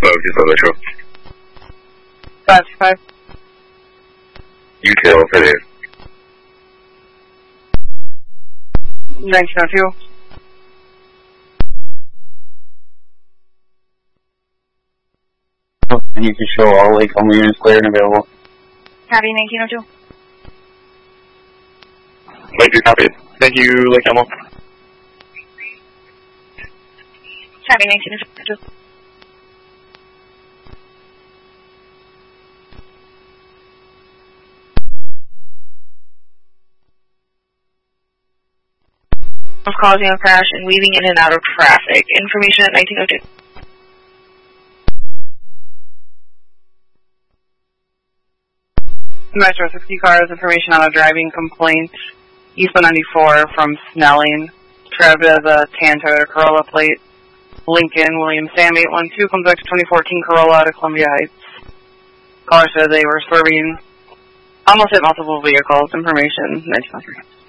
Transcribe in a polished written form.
Metro. 525. UTL affiliate. 1902. And you can show all Lake Elmo units clear and available. Copy, 1902. Lake 2 copied. Thank you, Lake Elmo. Copy, 1902. Of causing a crash and weaving in and out of traffic. Information at 1902. Metro 60 cars, information on a driving complaint. East 194 from Snelling. Traveled as a tan Toyota Corolla plate. Lincoln, William Sam 812 comes back to 2014 Corolla out of Columbia Heights. Caller said they were swerving, almost hit multiple vehicles. Information 1903.